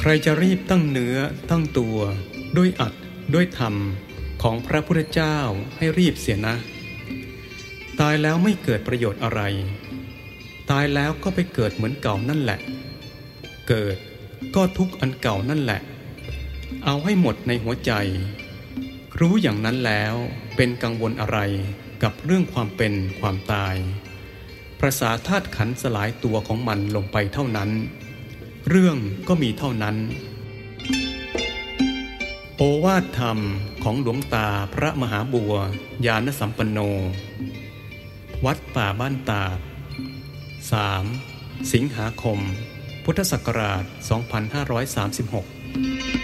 รจะรีบตั้งเนื้อตั้งตัวด้วยอัดด้วยธรรมของพระพุทธเจ้าให้รีบเสียนะตายแล้วไม่เกิดประโยชน์อะไรตายแล้วก็ไปเกิดเหมือนเก่านั่นแหละเกิดก็ทุกข์อันเก่านั่นแหละเอาให้หมดในหัวใจรู้อย่างนั้นแล้วเป็นกังวลอะไรกับเรื่องความเป็นความตายประสาธาตุขันธ์สลายตัวของมันลงไปเท่านั้นเรื่องก็มีเท่านั้นโอวาทธรรมของหลวงตาพระมหาบัวญาณสัมปันโนวัดป่าบ้านตาด3 สิงหาคมพุทธศักราช 2536